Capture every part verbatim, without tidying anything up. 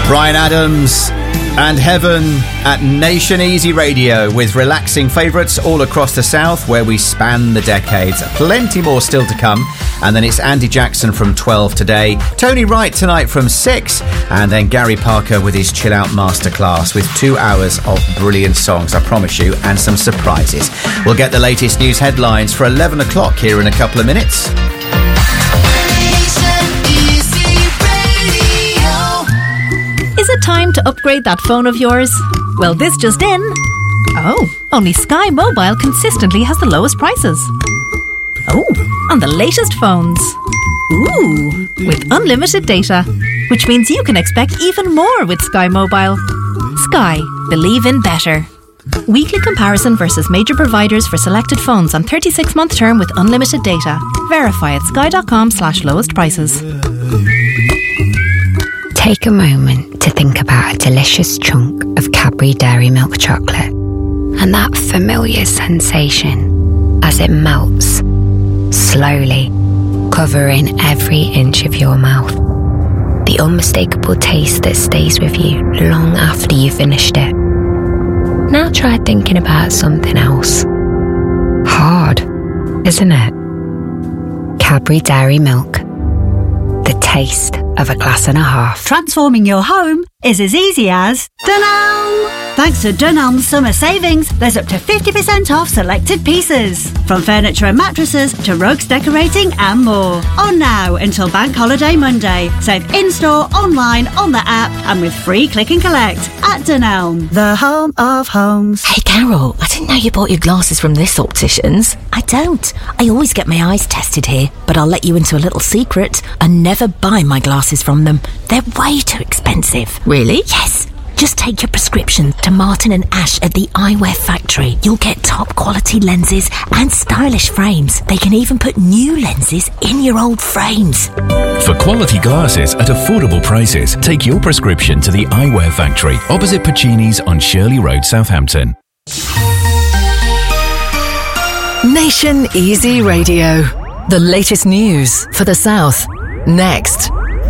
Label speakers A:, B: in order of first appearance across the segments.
A: Bryan Adams and Heaven at Nation Easy Radio, with relaxing favourites all across the South where we span the decades. Plenty more still to come. And then it's Andy Jackson from twelve today, Tony Wright tonight from six, and then Gary Parker with his Chill Out Masterclass with two hours of brilliant songs, I promise you, and some surprises. We'll get the latest news headlines for eleven o'clock here in a couple of minutes.
B: Is it time to upgrade that phone of yours? Well, this just in. Oh, only Sky Mobile consistently has the lowest prices. Oh, on the latest phones. Ooh, with unlimited data, which means you can expect even more with Sky Mobile. Sky, believe in better. Weekly comparison versus major providers for selected phones on thirty-six month term with unlimited data. Verify at sky.com slash lowest prices.
C: Take a moment to think about a delicious chunk of Cadbury Dairy Milk chocolate and that familiar sensation as it melts, slowly, covering every inch of your mouth. The unmistakable taste that stays with you long after you've finished it. Now try thinking about something else. Hard, isn't it? Cadbury Dairy Milk. The taste of a glass and a half.
D: Transforming your home is as easy as Dunelm! Thanks to Dunelm's summer savings, there's up to fifty percent off selected pieces. From furniture and mattresses to rugs, decorating and more. On now until Bank Holiday Monday. Save in-store, online, on the app and with free click and collect at Dunelm, the home of homes.
E: Hey Carol, I didn't know you bought your glasses from this optician's. I don't. I always get my eyes tested here, but I'll let you into a little secret. I never buy my glasses from them. They're way too expensive. Really? Yes. Just take your prescription to Martin and Ash at the Eyewear Factory. You'll get top quality lenses and stylish frames. They can even put new lenses in your old frames.
F: For quality glasses at affordable prices, take your prescription to the Eyewear Factory, opposite Pacini's on Shirley Road, Southampton.
G: Nation Easy Radio. The latest news for the South. Next.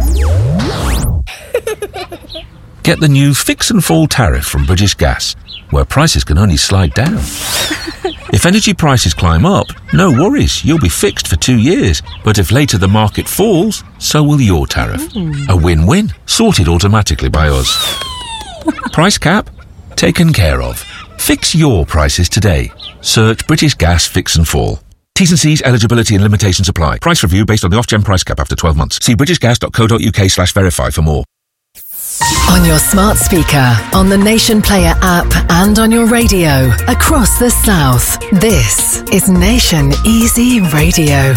H: Get the new Fix and Fall tariff from British Gas, where prices can only slide down. If energy prices climb up, no worries, you'll be fixed for two years. But if later the market falls, so will your tariff. Mm. A win-win, sorted automatically by us. Price cap? Taken care of. Fix your prices today. Search British Gas Fix and Fall. T's and C's, eligibility and limitations apply. Price review based on the off-gen price cap after twelve months. See britishgas.co.uk slash verify for more.
G: On your smart speaker, on the Nation Player app and on your radio across the South. This is Nation Easy Radio.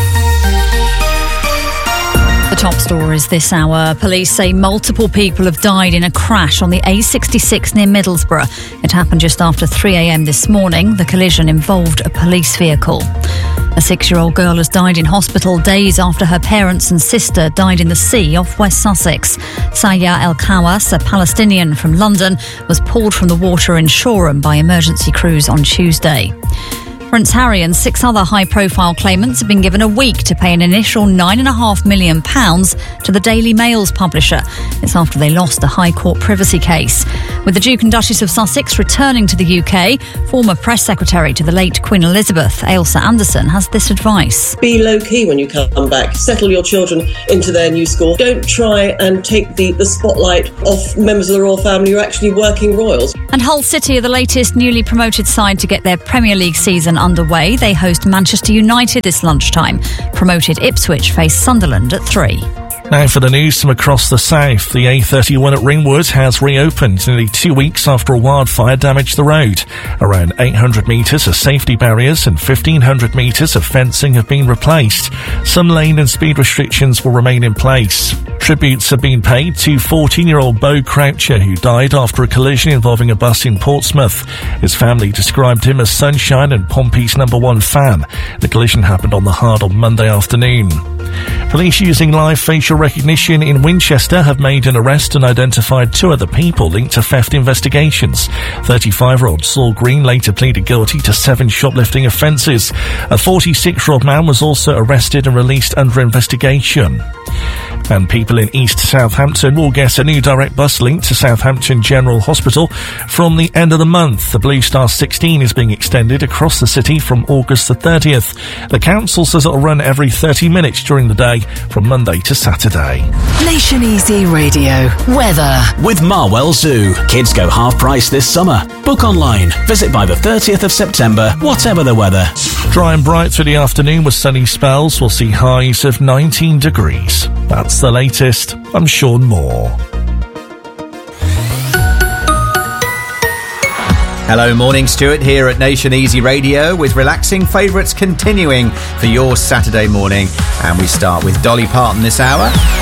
I: The top stories this hour. Police say multiple people have died in a crash on the A sixty-six near Middlesbrough. It happened just after three a.m. this morning. The collision involved a police vehicle. A six-year-old girl has died in hospital days after her parents and sister died in the sea off West Sussex. Saya El Kawas, a Palestinian from London, was pulled from the water in Shoreham by emergency crews on Tuesday. Prince Harry and six other high-profile claimants have been given a week to pay an initial nine point five million pounds to the Daily Mail's publisher. It's after they lost the High Court privacy case. With the Duke and Duchess of Sussex returning to the U K, former press secretary to the late Queen Elizabeth, Ailsa Anderson, has this advice.
J: Be low-key when you come back. Settle your children into their new school. Don't try and take the, the spotlight off members of the royal family who are actually working royals.
I: And Hull City are the latest newly promoted side to get their Premier League season underway. They host Manchester United this lunchtime. Promoted Ipswich face Sunderland at three.
K: Now for the news from across the south. The A thirty-one at Ringwood has reopened nearly two weeks after a wildfire damaged the road. Around eight hundred metres of safety barriers and fifteen hundred metres of fencing have been replaced. Some lane and speed restrictions will remain in place. Tributes have been paid to fourteen-year-old Bo Croucher, who died after a collision involving a bus in Portsmouth. His family described him as sunshine and Pompey's number one fan. The collision happened on the Hard on Monday afternoon. Police using live facial recognition in Winchester have made an arrest and identified two other people linked to theft investigations. thirty-five-year-old Saul Green later pleaded guilty to seven shoplifting offences. A forty-six-year-old man was also arrested and released under investigation. And people in East Southampton will get a new direct bus link to Southampton General Hospital from the end of the month. The Blue Star sixteen is being extended across the city from August the thirtieth. The council says it'll run every thirty minutes during the day from Monday to Saturday.
G: Nation Easy Radio. Weather.
L: With Marwell Zoo. Kids go half price this summer. Book online. Visit by the thirtieth of September, whatever the weather.
K: Dry and bright through the afternoon with sunny spells. We'll see highs of nineteen degrees. That's the latest. I'm Sean Moore.
A: Hello, morning, Stuart here at Nation Easy Radio with relaxing favourites continuing for your Saturday morning. And we start with Dolly Parton this hour.